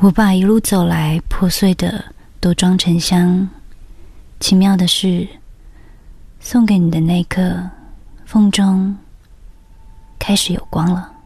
我把一路走来破碎的都装成香。奇妙的是，送给你的那刻，风中开始有光了。